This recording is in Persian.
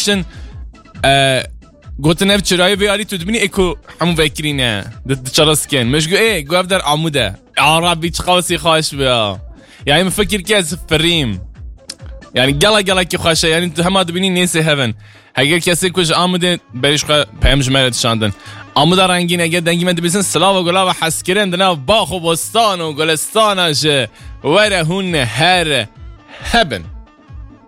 دبیشن گوتن اف چرایی بیاری تو دبینی اکو همون بکرینه چراس کن مش گو ای گو در عموده عربی چخاصی خواهش بیا يعني مفكر كاس فريم يعني قلا كي خاشه يعني انت هم دبيني نيسي هيفن هاگر کسی کج آمده بریش خو پیامش میاد شاندن آمده رنگین اگه دنگی من دبیسن سلاو و گلا و حسکرن دنا باخ و بستان و گلستانش وره هون هر هبن